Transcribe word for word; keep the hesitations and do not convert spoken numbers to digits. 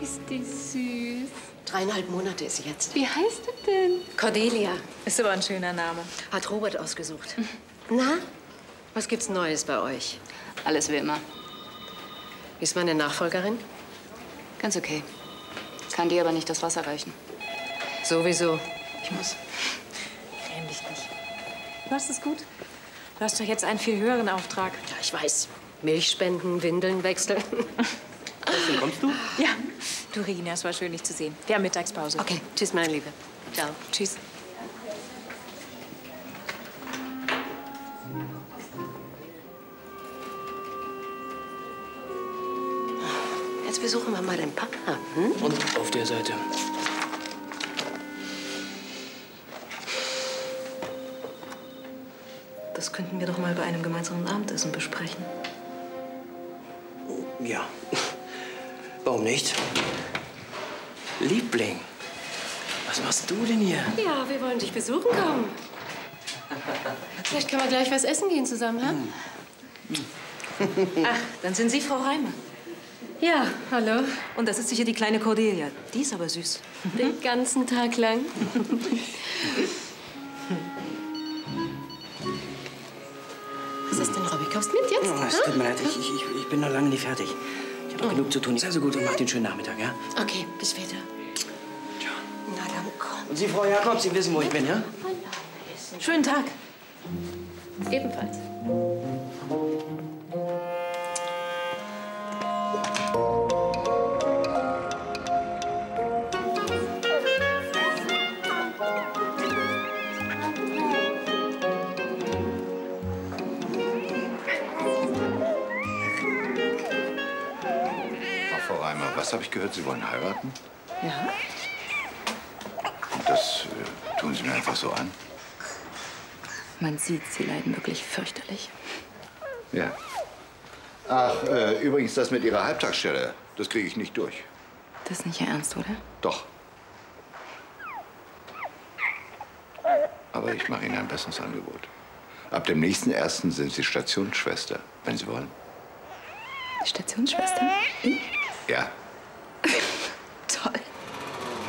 ist die süß. Dreieinhalb Monate ist sie jetzt. Wie heißt du denn? Cordelia. Ist aber ein schöner Name. Hat Robert ausgesucht. Mhm. Na, was gibt's Neues bei euch? Alles wie immer. Wie ist meine Nachfolgerin? Ganz okay. Kann dir aber nicht das Wasser reichen. Sowieso. Ich muss. Gräm dich nicht. Du hast es gut. Du hast doch jetzt einen viel höheren Auftrag. Ja, ich weiß. Milchspenden, Windeln wechseln. Kerstin, kommst du? Ja. Du, Regina, es war schön, dich zu sehen. Wir haben Mittagspause. Okay, tschüss, meine Liebe. Ciao. Tschüss. Jetzt besuchen wir mal den Papa. Hm? Und auf der Seite. Das könnten wir doch mal bei einem gemeinsamen Abendessen besprechen. Ja. Warum nicht? Liebling, was machst du denn hier? Ja, wir wollen dich besuchen kommen. Vielleicht können wir gleich was essen gehen zusammen, ha? Ach, dann sind Sie Frau Reimer. Ja, hallo. Und das ist sicher die kleine Cordelia. Die ist aber süß. Den ganzen Tag lang. Was ist denn, Robby? Kommst mit jetzt? Oh, es tut mir leid, ich, ich, ich bin noch lange nicht fertig. Ich habe noch oh. genug zu tun. Ist also gut und macht den schönen Nachmittag, ja? Okay, bis später. Ciao. Na dann komm. Und Sie, Frau Jakob, Sie wissen, wo ich bin, ja? Schönen Tag. Ebenfalls. Was habe ich gehört? Sie wollen heiraten? Ja. Und das äh, tun Sie mir einfach so an? Man sieht, Sie leiden wirklich fürchterlich. Ja. Ach, äh, übrigens, das mit Ihrer Halbtagsstelle, das kriege ich nicht durch. Das ist nicht Ihr Ernst, oder? Doch. Aber ich mache Ihnen ein besseres Angebot. Ab dem nächsten Ersten sind Sie Stationsschwester, wenn Sie wollen. Stationsschwester? Ja.